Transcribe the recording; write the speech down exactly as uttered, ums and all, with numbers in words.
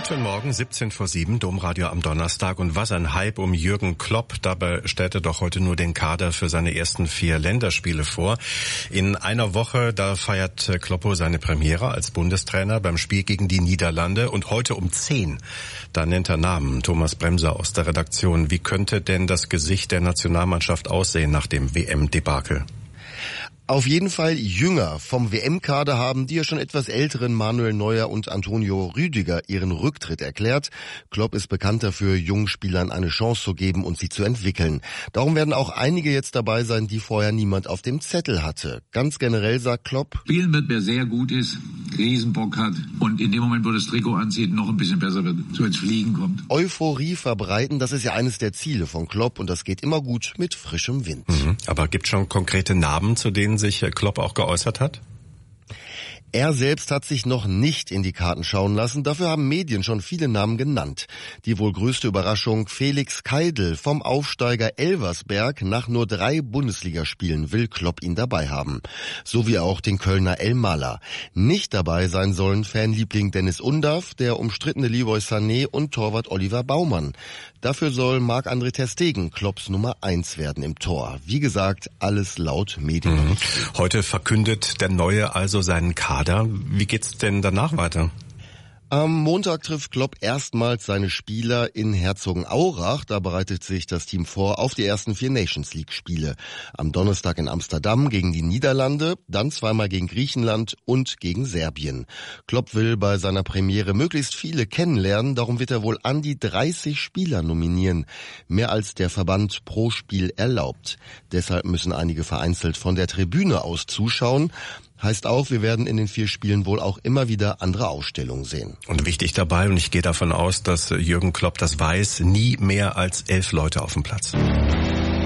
Guten Morgen, siebzehn vor sieben, Domradio am Donnerstag. Und was ein Hype um Jürgen Klopp. Dabei stellt er doch heute nur den Kader für seine ersten vier Länderspiele vor. In einer Woche, da feiert Kloppo seine Premiere als Bundestrainer beim Spiel gegen die Niederlande. Und heute um zehn, da nennt er Namen. Thomas Bremser aus der Redaktion. Wie könnte denn das Gesicht der Nationalmannschaft aussehen nach dem W M-Debakel? Auf jeden Fall jünger. Vom W M-Kader haben die ja schon etwas älteren Manuel Neuer und Antonio Rüdiger ihren Rücktritt erklärt. Klopp ist bekannt dafür, jungen Spielern eine Chance zu geben und sie zu entwickeln. Darum werden auch einige jetzt dabei sein, die vorher niemand auf dem Zettel hatte. Ganz generell sagt Klopp: Spielen wird, wer sehr gut ist, Riesenbock hat und in dem Moment, wo das Trikot anzieht, noch ein bisschen besser wird, so ins Fliegen kommt. Euphorie verbreiten, das ist ja eines der Ziele von Klopp und das geht immer gut mit frischem Wind. Mhm. Aber gibt schon konkrete Namen, zu denen sich Klopp auch geäußert hat? Er selbst hat sich noch nicht in die Karten schauen lassen, dafür haben Medien schon viele Namen genannt. Die wohl größte Überraschung: Felix Keidl vom Aufsteiger Elversberg. Nach nur drei Bundesligaspielen will Klopp ihn dabei haben. So wie auch den Kölner El Mala. Nicht dabei sein sollen Fanliebling Dennis Undav, der umstrittene Leroy Sané und Torwart Oliver Baumann. Dafür soll Marc-André ter Stegen Klopps Nummer eins werden im Tor. Wie gesagt, alles laut Medien. Mhm. Heute verkündet der Neue also seinen Kader. Wie geht's denn danach weiter? Am Montag trifft Klopp erstmals seine Spieler in Herzogenaurach. Da bereitet sich das Team vor auf die ersten vier Nations League Spiele. Am Donnerstag in Amsterdam gegen die Niederlande, dann zweimal gegen Griechenland und gegen Serbien. Klopp will bei seiner Premiere möglichst viele kennenlernen, darum wird er wohl an die dreißig Spieler nominieren. Mehr als der Verband pro Spiel erlaubt. Deshalb müssen einige vereinzelt von der Tribüne aus zuschauen. Heißt auch, wir werden in den vier Spielen wohl auch immer wieder andere Ausstellungen sehen. Und wichtig dabei, und ich gehe davon aus, dass Jürgen Klopp das weiß, nie mehr als elf Leute auf dem Platz.